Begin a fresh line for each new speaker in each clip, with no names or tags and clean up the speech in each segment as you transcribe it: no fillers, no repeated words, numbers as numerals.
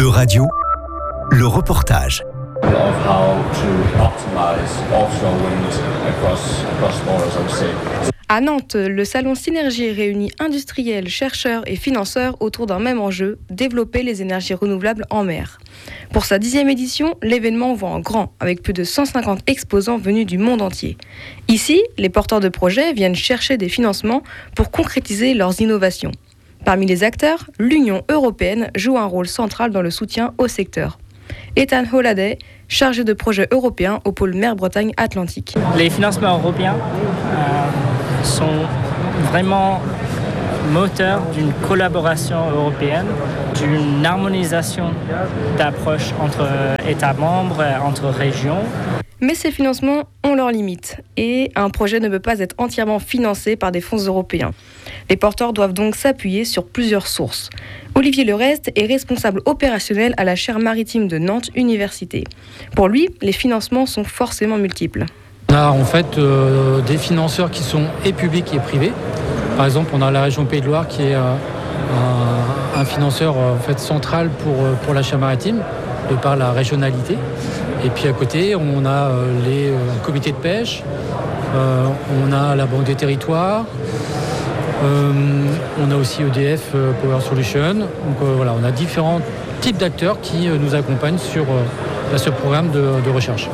Euradio, le reportage.
Of how to optimize offshore wind across borders, I would say.
À Nantes, le salon Synergie réunit industriels, chercheurs et financeurs autour d'un même enjeu, développer les énergies renouvelables en mer. Pour sa 10e édition, l'événement voit en grand, avec plus de 150 exposants venus du monde entier. Ici, les porteurs de projets viennent chercher des financements pour concrétiser leurs innovations. Parmi les acteurs, l'Union européenne joue un rôle central dans le soutien au secteur. Ethan Holliday, chargé de projet européen au pôle mer Bretagne Atlantique.
Les financements européens sont vraiment moteurs d'une collaboration européenne, d'une harmonisation d'approches entre États membres, entre régions.
Mais ces financements ont leurs limites et un projet ne peut pas être entièrement financé par des fonds européens. Les porteurs doivent donc s'appuyer sur plusieurs sources. Olivier Lerest est responsable opérationnel à la chaire maritime de Nantes Université. Pour lui, les financements sont forcément multiples.
On a en fait des financeurs qui sont et publics et privés. Par exemple, on a la région Pays de Loire qui est un financeur en fait, central pour la chaire maritime, de par la régionalité. Et puis à côté, on a les comités de pêche, on a la Banque des territoires, on a aussi EDF Power Solutions. Donc voilà, on a différents types d'acteurs qui nous accompagnent sur ce programme de recherche.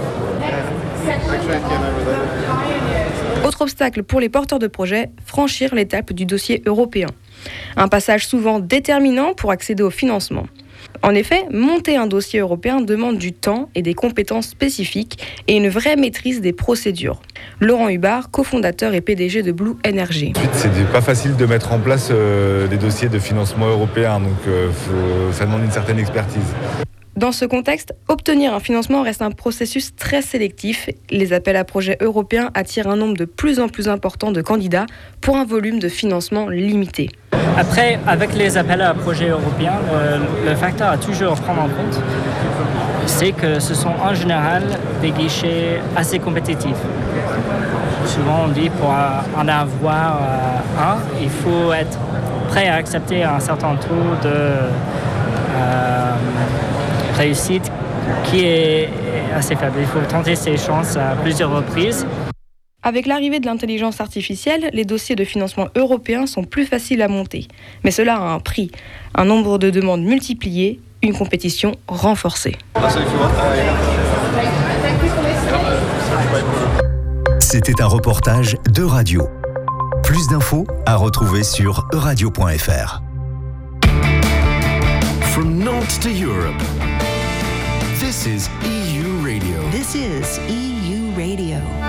Autre obstacle pour les porteurs de projets, franchir l'étape du dossier européen. Un passage souvent déterminant pour accéder au financement. En effet, monter un dossier européen demande du temps et des compétences spécifiques et une vraie maîtrise des procédures. Laurent Hubard, cofondateur et PDG de Blue Energy.
C'est pas facile de mettre en place des dossiers de financement européen, donc ça demande une certaine expertise.
Dans ce contexte, obtenir un financement reste un processus très sélectif. Les appels à projets européens attirent un nombre de plus en plus important de candidats pour un volume de financement limité.
Après, avec les appels à projets européens, le facteur à toujours prendre en compte, c'est que ce sont en général des guichets assez compétitifs. Souvent on dit pour en avoir un, il faut être prêt à accepter un certain taux de réussite qui est assez faible. Il faut tenter ses chances à plusieurs reprises.
Avec l'arrivée de l'intelligence artificielle, les dossiers de financement européens sont plus faciles à monter. Mais cela a un prix, un nombre de demandes multiplié, une compétition renforcée.
C'était un reportage d'Euradio. Plus d'infos à retrouver sur euradio.fr. From Nantes to Europe, this is EU Radio.
This is EU Radio.